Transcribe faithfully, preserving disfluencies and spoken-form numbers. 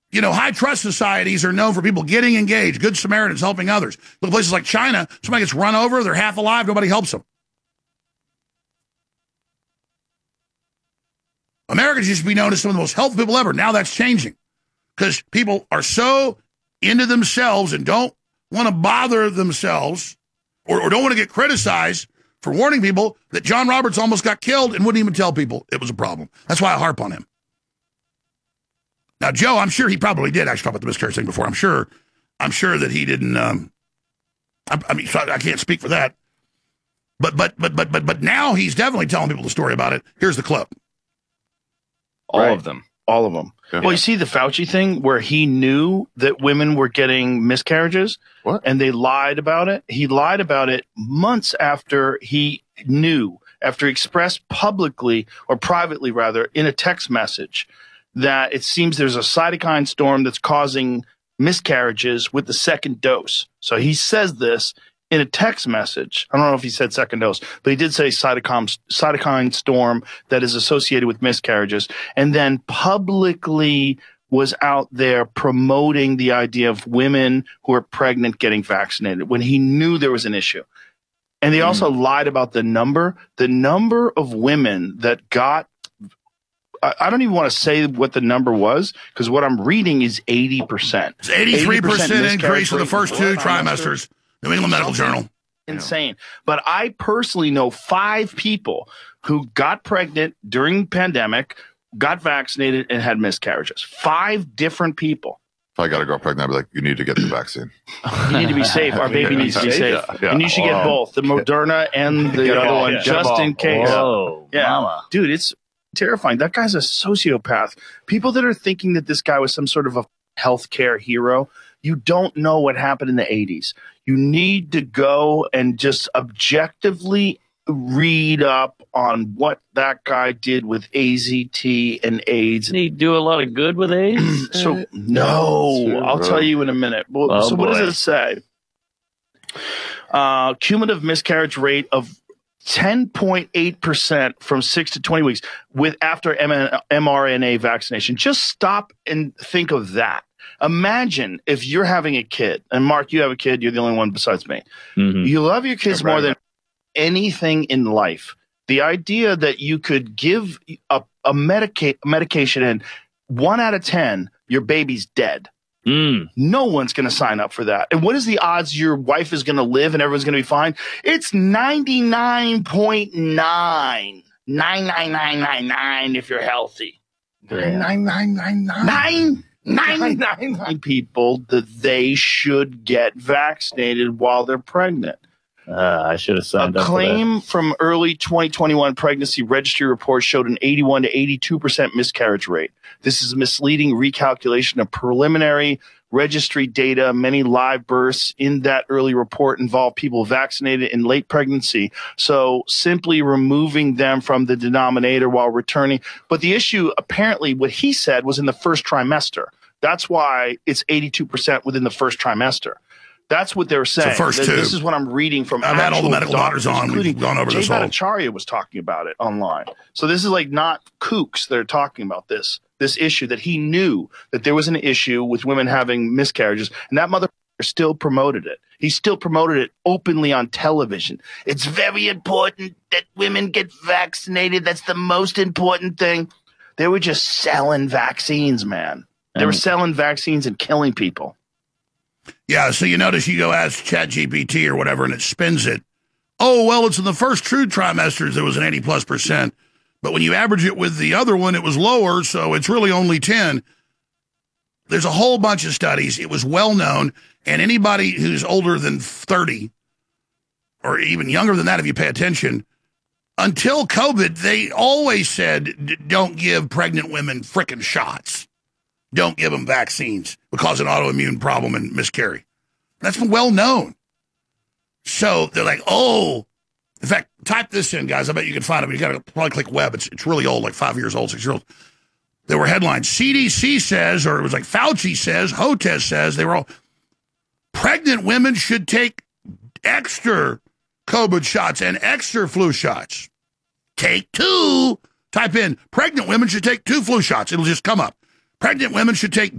you know, high trust societies are known for people getting engaged, good Samaritans helping others. Look at places like China, somebody gets run over, they're half alive, nobody helps them. Americans used to be known as some of the most helpful people ever. Now that's changing because people are so into themselves and don't want to bother themselves or, or don't want to get criticized for warning people that John Roberts almost got killed and wouldn't even tell people it was a problem. That's why I harp on him. Now, Joe, I'm sure he probably did actually talk about the miscarriage thing before. I'm sure, I'm sure that he didn't. Um, I, I mean, so I can't speak for that. But but but but but but now he's definitely telling people the story about it. Here's the clip. All right. of them. All of them. Yeah. Well, you see the Fauci thing where he knew that women were getting miscarriages What? and they lied about it. He lied about it months after he knew, after he expressed publicly or privately rather in a text message that it seems there's a cytokine storm that's causing miscarriages with the second dose. So he says this in a text message. I don't know if he said second dose, but he did say cytokine, cytokine storm that is associated with miscarriages, and then publicly was out there promoting the idea of women who are pregnant getting vaccinated when he knew there was an issue. And they also mm. lied about the number, the number of women that got, I, I don't even want to say what the number was because what I'm reading is eighty percent. It's eighty-three percent increase in the first two trimesters. New England Medical Journal. Insane. But I personally know five people who got pregnant during the pandemic, got vaccinated, and had miscarriages. Five different people. If I got a girl pregnant, I'd be like, you need to get the vaccine. You need to be safe. Our baby needs to be safe. Yeah, yeah. And you should get both, the Moderna and the other one, yeah. just in case. Whoa, yeah. mama. Dude, it's terrifying. That guy's a sociopath. People that are thinking that this guy was some sort of a healthcare hero, you don't know what happened in the eighties. You need to go and just objectively read up on what that guy did with A Z T and AIDS. Did he do a lot of good with AIDS? So, no, I'll tell you in a minute. Well, oh, so boy. what does it say? Uh, cumulative miscarriage rate of ten point eight percent from six to twenty weeks with after mRNA vaccination. Just stop and think of that. Imagine if you're having a kid, and Mark, you have a kid, you're the only one besides me. Mm-hmm. You love your kids Yeah, right. more than anything in life. The idea that you could give a, a medica- medication and one out of ten, your baby's dead. Mm. No one's going to sign up for that. And what is the odds your wife is going to live and everyone's going to be fine? It's ninety-nine point nine. nine nine nine nine nine if you're healthy. Nine, nine, nine, nine, nine. Nine. Nine, nine, nine people that they should get vaccinated while they're pregnant. Uh, I should have signed A up claim from early twenty twenty-one pregnancy registry report showed an eighty-one to eighty-two percent miscarriage rate. This is a misleading recalculation of preliminary registry data. Many live births in that early report involve people vaccinated in late pregnancy. So simply removing them from the denominator while returning. But the issue, apparently, what he said was in the first trimester. That's why it's eighty-two percent within the first trimester. That's what they're saying. The first Th- two. This is what I'm reading from. I've had all the actual medical doctors on. including We've gone over Jay this all. Bhattacharya was talking about it online. So this is like not kooks that are talking about this, this issue that he knew that there was an issue with women having miscarriages, and that mother still promoted it. He still promoted it openly on television. It's very important that women get vaccinated. That's the most important thing. They were just selling vaccines, man. They were selling vaccines and killing people. Yeah, so you notice you go ask ChatGPT or whatever, and it spins it. Oh, well, it's in the first true trimesters, it was an eighty plus percent. But when you average it with the other one, it was lower, so it's really only ten. There's a whole bunch of studies. It was well known, and anybody who's older than thirty, or even younger than that if you pay attention, until COVID, they always said, don't give pregnant women frickin' shots. Don't give them vaccines because an autoimmune problem and miscarry. That's been well known. So they're like, oh, in fact, type this in, guys. I bet you can find it. But you got to probably click web. It's it's really old, like five years old, six years old. There were headlines. C D C says, or it was like Fauci says, Hotez says, they were all, pregnant women should take extra COVID shots and extra flu shots. Take two. Type in, pregnant women should take two flu shots. It'll just come up. Pregnant women should take